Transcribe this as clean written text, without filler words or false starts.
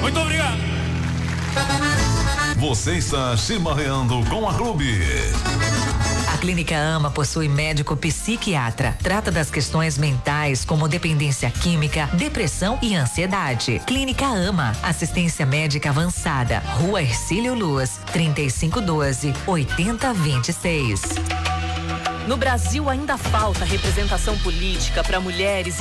Muito obrigado. Você está chimarreando com a Clube. A Clínica AMA possui médico psiquiatra. Trata das questões mentais como dependência química, depressão e ansiedade. Clínica AMA, assistência médica avançada. Rua Hercílio Luz, 3512-8026. No Brasil ainda falta representação política para mulheres e